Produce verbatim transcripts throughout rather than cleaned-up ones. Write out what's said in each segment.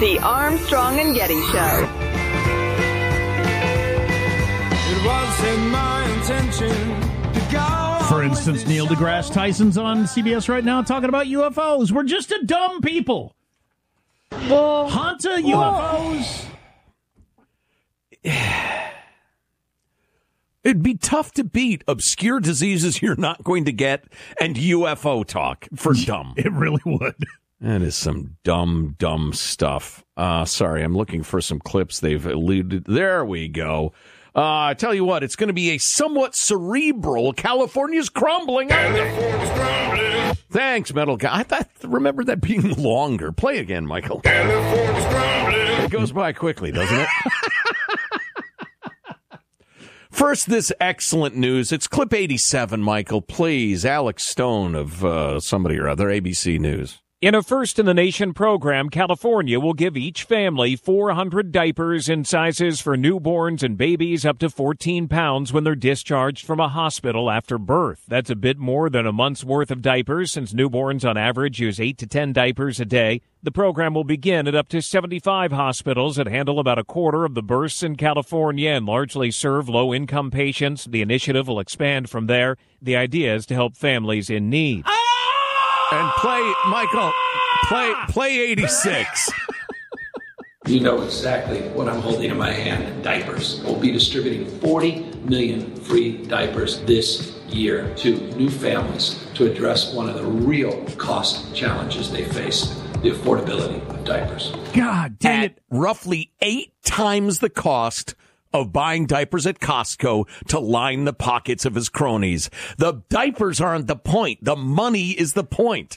The Armstrong and Getty Show. It wasn't my intention to go. For instance, Neil deGrasse Tyson's on C B S right now talking about U F Os. We're just a dumb people. Well, Hanta U F Os. It'd be tough to beat obscure diseases you're not going to get and U F O talk for dumb. It really would. That is some dumb, dumb stuff. Uh, sorry, I'm looking for some clips they've eluded. There we go. Uh, I tell you what, it's going to be a somewhat cerebral California's crumbling. California's crumbling. Thanks, Metal Guy. I thought, remember that being longer. Play again, Michael. California's crumbling. It goes by quickly, doesn't it? First, this excellent news. It's clip eighty-seven, Michael. Please, Alex Stone of uh, somebody or other, A B C News. In a first-in-the-nation program, California will give each family four hundred diapers in sizes for newborns and babies up to fourteen pounds when they're discharged from a hospital after birth. That's a bit more than a month's worth of diapers, since newborns on average use eight to ten diapers a day. The program will begin at up to seventy-five hospitals that handle about a quarter of the births in California and largely serve low-income patients. The initiative will expand from there. The idea is to help families in need. And play, Michael, play play eighty-six. You know exactly what I'm holding in my hand, diapers. We'll be distributing forty million free diapers this year to new families to address one of the real cost challenges they face, the affordability of diapers. God dang At it. roughly eight times the cost of buying diapers at Costco to line the pockets of his cronies. The diapers aren't the point. The money is the point.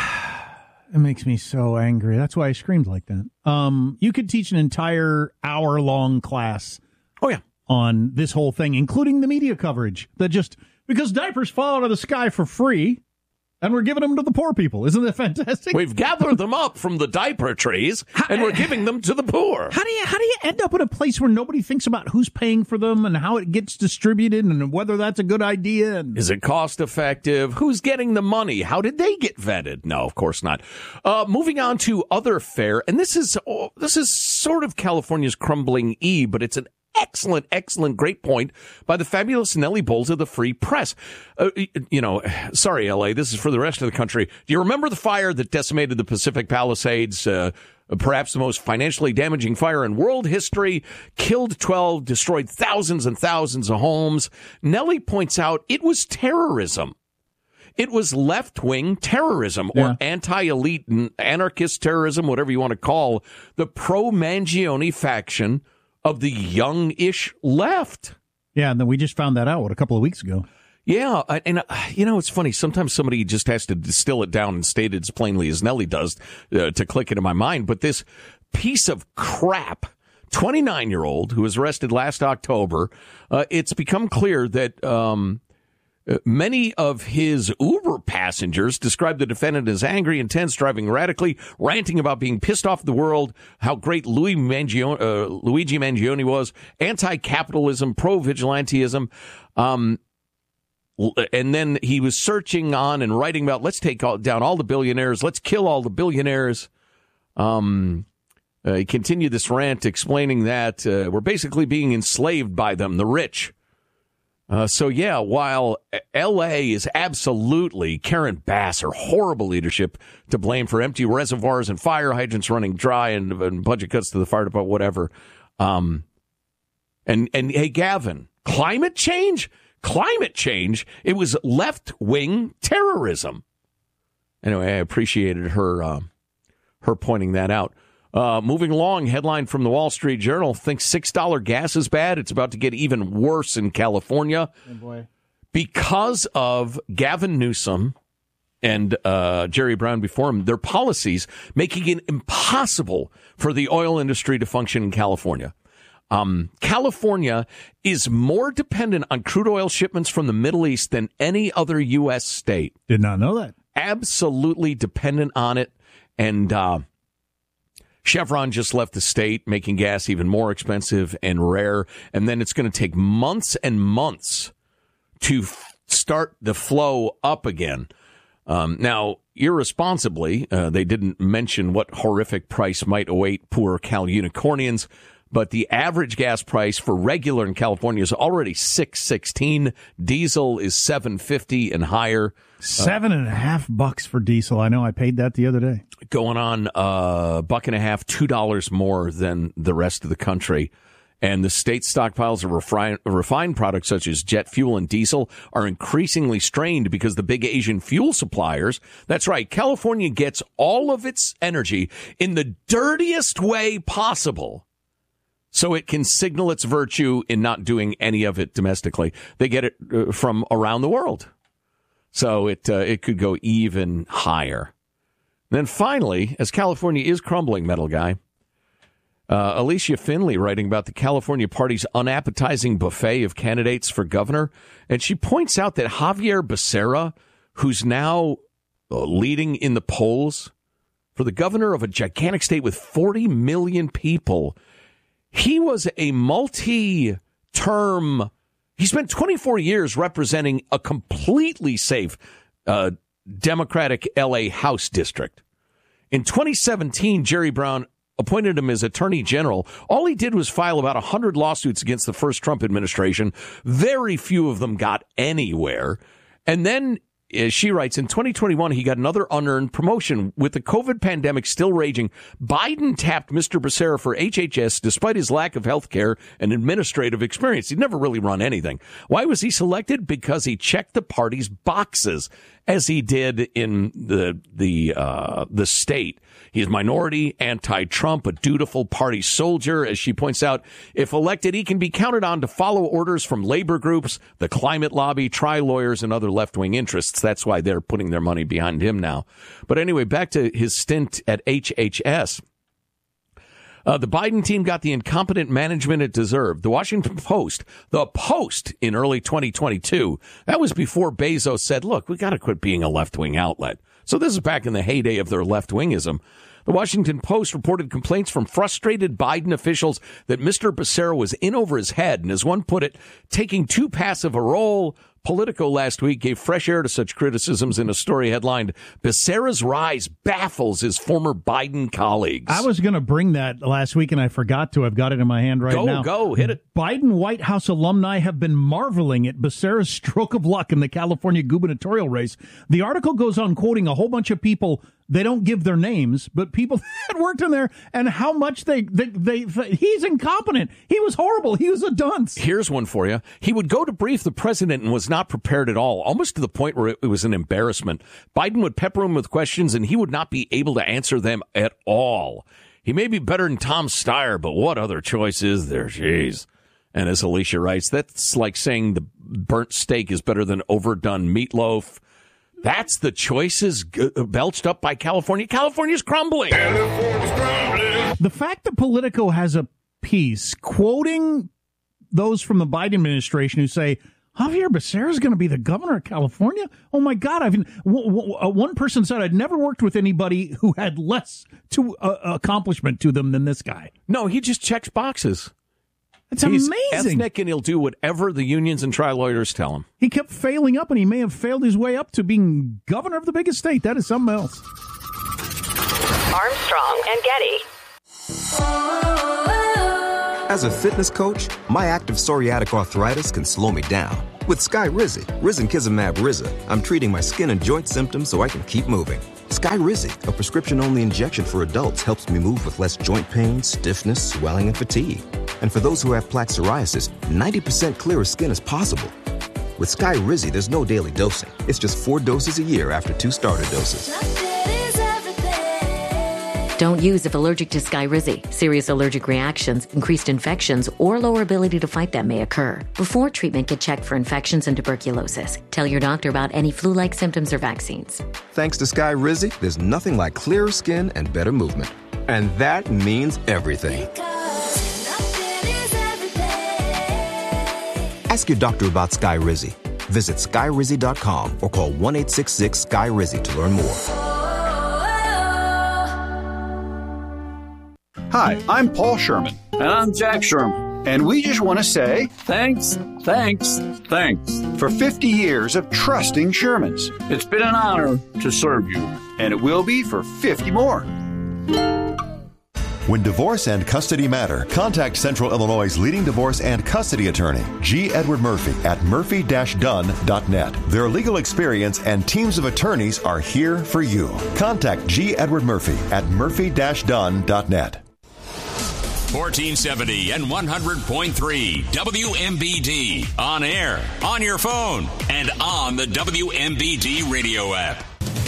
It makes me so angry. That's why I screamed like that. Um, you could teach an entire hour-long class Oh, yeah. on this whole thing, including the media coverage. That just, because diapers fall out of the sky for free, and we're giving them to the poor people. Isn't that fantastic? We've gathered them up from the diaper trees, and we're giving them to the poor. How do you how do you end up in a place where nobody thinks about who's paying for them and how it gets distributed and whether that's a good idea? And Is it cost effective? Who's getting the money? How did they get vetted? No, of course not. Uh, moving on to other fare, and this is oh, this is sort of California's crumbling E, but it's an excellent, excellent, great point by the fabulous Nellie Bowles of the Free Press. Uh, you know, sorry, L A, this is for the rest of the country. Do you remember the fire that decimated the Pacific Palisades? Uh, perhaps the most financially damaging fire in world history, killed twelve, destroyed thousands and thousands of homes. Nellie points out it was terrorism. It was left-wing terrorism or Yeah. anti-elite anarchist terrorism, whatever you want to call the pro-Mangione faction of the young-ish left. yeah, and then we just found that out, what, a couple of weeks ago. Yeah, and, uh, you know, it's funny. Sometimes somebody just has to distill it down and state it as plainly as Nellie does uh, to click into my mind. But this piece of crap, twenty-nine-year-old who was arrested last October, uh, it's become clear that um, uh, many of his Uber passengers described the defendant as angry, intense, driving erratically, ranting about being pissed off at the world, how great Louis Mangione, uh, Luigi Mangione was, anti-capitalism, pro-vigilantism. Um, and then he was searching on and writing about, let's take all, down all the billionaires, let's kill all the billionaires. Um, uh, he continued this rant explaining that uh, we're basically being enslaved by them, the rich. Uh, so, yeah, while L A is absolutely Karen Bass, her horrible leadership to blame for empty reservoirs and fire hydrants running dry and, and budget cuts to the fire department, whatever. Um, and, and, hey, Gavin, climate change? Climate change? It was left-wing terrorism. Anyway, I appreciated her, uh, her pointing that out. Uh, moving along, headline from the Wall Street Journal thinks six dollar gas is bad. It's about to get even worse in California. Oh boy. Because of Gavin Newsom and uh, Jerry Brown before him, their policies making it impossible for the oil industry to function in California. Um, California is more dependent on crude oil shipments from the Middle East than any other U S state. Did not know that. Absolutely dependent on it. And uh, Chevron just left the state, making gas even more expensive and rare. And then it's going to take months and months to f- start the flow up again. Um, now, irresponsibly, uh, they didn't mention what horrific price might await poor Cal Unicornians, but the average gas price for regular in California is already six sixteen. Diesel is seven fifty and higher. Seven and a half bucks for diesel. I know I paid that the other day. Going on a uh, buck and a half, two dollars more than the rest of the country. And the state stockpiles of refine, refined products such as jet fuel and diesel are increasingly strained because the big Asian fuel suppliers, that's right, California gets all of its energy in the dirtiest way possible so it can signal its virtue in not doing any of it domestically. They get it uh, from around the world. So it uh, it could go even higher. And then finally, as California is crumbling, metal guy, Uh, Alicia Finley writing about the California Party's unappetizing buffet of candidates for governor. And she points out that Javier Becerra, who's now uh, leading in the polls for the governor of a gigantic state with forty million people, he was a multi-term, he spent twenty-four years representing a completely safe uh, Democratic L A House district. In twenty seventeen, Jerry Brown appointed him as attorney general. All he did was file about one hundred lawsuits against the first Trump administration. Very few of them got anywhere. And then, as she writes, in twenty twenty-one, he got another unearned promotion. With the COVID pandemic still raging, Biden tapped Mister Becerra for H H S despite his lack of health care and administrative experience. He'd never really run anything. Why was he selected? Because he checked the party's boxes, as he did in the the uh, the state. He's minority, anti-Trump, a dutiful party soldier. As she points out, if elected, he can be counted on to follow orders from labor groups, the climate lobby, tri-lawyers, and other left-wing interests. That's why they're putting their money behind him now. But anyway, back to his stint at H H S. Uh, the Biden team got the incompetent management it deserved. The Washington Post, the Post in early twenty twenty-two, that was before Bezos said, look, we got to quit being a left-wing outlet. So this is back in the heyday of their left-wingism. The Washington Post reported complaints from frustrated Biden officials that Mister Becerra was in over his head and, as one put it, taking too passive a role. Politico last week gave fresh air to such criticisms in a story headlined, Becerra's rise baffles his former Biden colleagues. I was going to bring that last week, and I forgot to. I've got it in my hand right go, now. Go, go, hit it. Biden White House alumni have been marveling at Becerra's stroke of luck in the California gubernatorial race. The article goes on quoting a whole bunch of people. They don't give their names, but people that worked in there and how much they, they, they, they, he's incompetent. He was horrible. He was a dunce. Here's one for you. He would go to brief the president and was not prepared at all, almost to the point where it was an embarrassment. Biden would pepper him with questions and he would not be able to answer them at all. He may be better than Tom Steyer, but what other choice is there? Jeez. And as Alicia writes, that's like saying the burnt steak is better than overdone meatloaf. That's the choices g- belched up by California. California's crumbling. California's crumbling. The fact that Politico has a piece quoting those from the Biden administration who say, Javier Becerra is going to be the governor of California? Oh, my God. I've w- w- one person said I'd never worked with anybody who had less to uh, accomplishment to them than this guy. No, he just checks boxes. It's He's amazing. ethnic, and he'll do whatever the unions and tri-lawyers tell him. He kept failing up, and he may have failed his way up to being governor of the biggest state. That is something else. Armstrong and Getty. As a fitness coach, my active psoriatic arthritis can slow me down. With Skyrizi, Risankizumab Riza, I'm treating my skin and joint symptoms so I can keep moving. Skyrizi, a prescription-only injection for adults, helps me move with less joint pain, stiffness, swelling, and fatigue. And for those who have plaque psoriasis, ninety percent clearer skin is possible. With Skyrizi, there's no daily dosing. It's just four doses a year after two starter doses. Don't use if allergic to Skyrizi. Serious allergic reactions, increased infections, or lower ability to fight them may occur. Before treatment, get checked for infections and tuberculosis. Tell your doctor about any flu-like symptoms or vaccines. Thanks to Skyrizi, there's nothing like clearer skin and better movement. And that means everything. Ask your doctor about Skyrizi. Visit Skyrizi dot com or call one eight six six Sky Rizi to learn more. Hi, I'm Paul Sherman. And I'm Jack Sherman. And we just want to say thanks, thanks, thanks for fifty years of trusting Sherman's. It's been an honor to serve you, and it will be for fifty more. When divorce and custody matter, contact Central Illinois' leading divorce and custody attorney, G. Edward Murphy, at murphy dash dunn dot net. Their legal experience and teams of attorneys are here for you. Contact G. Edward Murphy at murphy dash dunn dot net. fourteen seventy and one hundred point three W M B D. On air, on your phone, and on the W M B D radio app.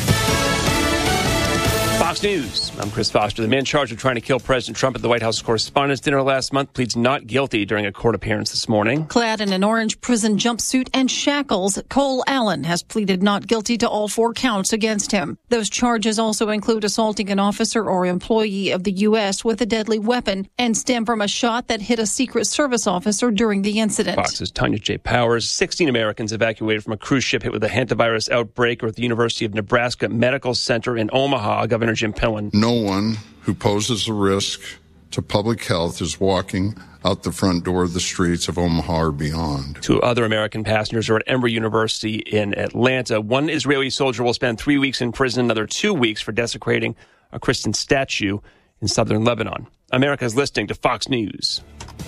Fox News. I'm Chris Foster. The man charged with trying to kill President Trump at the White House Correspondents' Dinner last month pleads not guilty during a court appearance this morning. Clad in an orange prison jumpsuit and shackles, Cole Allen has pleaded not guilty to all four counts against him. Those charges also include assaulting an officer or employee of the U S with a deadly weapon and stem from a shot that hit a Secret Service officer during the incident. Fox's Tanya J. Powers. sixteen Americans evacuated from a cruise ship hit with a hantavirus outbreak at the University of Nebraska Medical Center in Omaha. Governor Jim Pillen. No one who poses a risk to public health is walking out the front door of the streets of Omaha or beyond. Two other American passengers are at Emory University in Atlanta. One Israeli soldier will spend three weeks in prison, another two weeks for desecrating a Christian statue in southern Lebanon. America is listening to Fox News.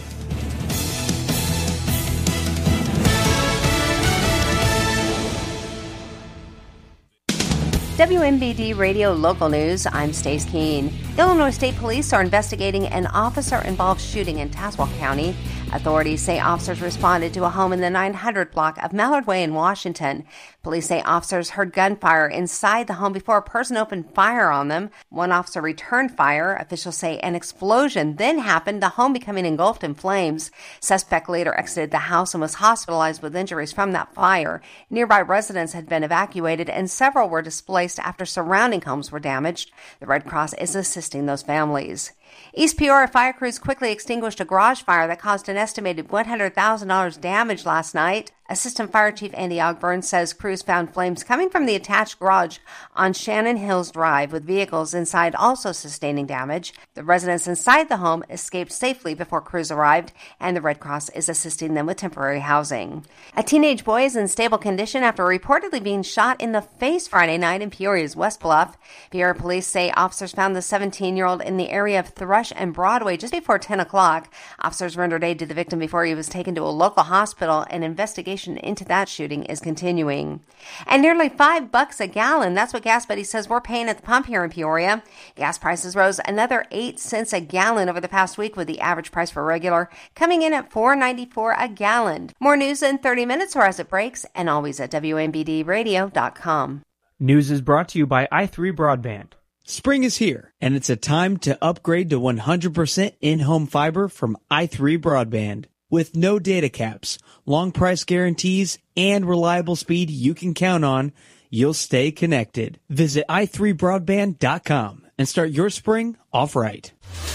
W M B D Radio Local News, I'm Stace Keene. Illinois State Police are investigating an officer-involved shooting in Tazewell County. Authorities say officers responded to a home in the nine hundred block of Mallard Way in Washington. Police say officers heard gunfire inside the home before a person opened fire on them. One officer returned fire. Officials say an explosion then happened, the home becoming engulfed in flames. Suspect later exited the house and was hospitalized with injuries from that fire. Nearby residents had been evacuated and several were displaced after surrounding homes were damaged. The Red Cross is assisting those families. East Peoria fire crews quickly extinguished a garage fire that caused an estimated one hundred thousand dollars damage last night. Assistant Fire Chief Andy Ogburn says crews found flames coming from the attached garage on Shannon Hills Drive, with vehicles inside also sustaining damage. The residents inside the home escaped safely before crews arrived, and the Red Cross is assisting them with temporary housing. A teenage boy is in stable condition after reportedly being shot in the face Friday night in Peoria's West Bluff. Peoria police say officers found the seventeen-year-old in the area of Thrush and Broadway just before ten o'clock. Officers rendered aid to the victim before he was taken to a local hospital, and investigation into that shooting is continuing. And nearly five bucks a gallon. That's what Gas Buddy says we're paying at the pump here in Peoria. Gas prices rose another eight cents a gallon over the past week, with the average price for regular coming in at four ninety-four a gallon. More news in thirty minutes or as it breaks, and always at W M B D radio dot com. News is brought to you by i three Broadband. Spring is here, and it's a time to upgrade to one hundred percent in-home fiber from i three Broadband. With no data caps, long price guarantees, and reliable speed you can count on, you'll stay connected. Visit i three broadband dot com and start your spring off right.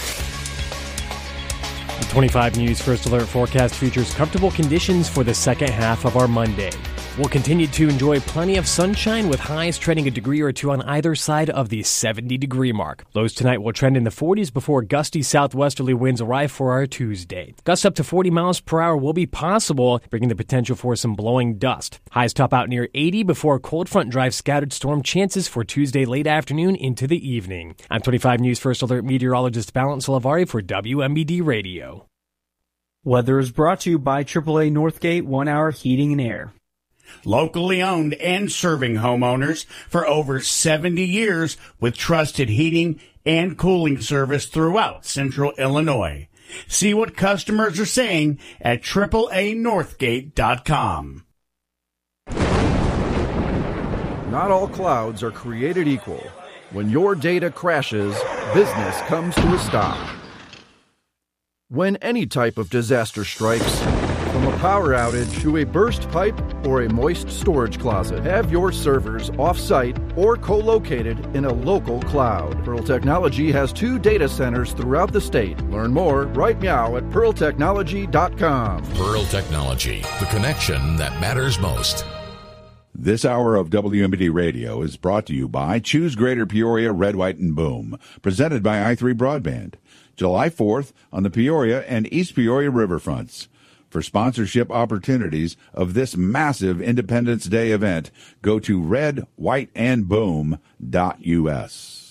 The twenty-five News First Alert forecast features comfortable conditions for the second half of our Monday. We'll continue to enjoy plenty of sunshine, with highs trending a degree or two on either side of the seventy-degree mark. Lows tonight will trend in the forties before gusty southwesterly winds arrive for our Tuesday. Gusts up to forty miles per hour will be possible, bringing the potential for some blowing dust. Highs top out near eighty before cold front drives scattered storm chances for Tuesday late afternoon into the evening. I'm twenty-five News First Alert meteorologist Balance Salavari for W M B D Radio. Weather is brought to you by triple A Northgate One Hour Heating and Air. Locally owned and serving homeowners for over seventy years with trusted heating and cooling service throughout Central Illinois. See what customers are saying at triple A northgate dot com. Not all clouds are created equal. When your data crashes, business comes to a stop. When any type of disaster strikes, from a power outage to a burst pipe or a moist storage closet, have your servers off-site or co-located in a local cloud. Pearl Technology has two data centers throughout the state. Learn more right now at pearl technology dot com. Pearl Technology, the connection that matters most. This hour of W M B D Radio is brought to you by Choose Greater Peoria Red, White, and Boom, presented by I three Broadband. July fourth on the Peoria and East Peoria riverfronts. For sponsorship opportunities of this massive Independence Day event, go to red white and boom dot U S.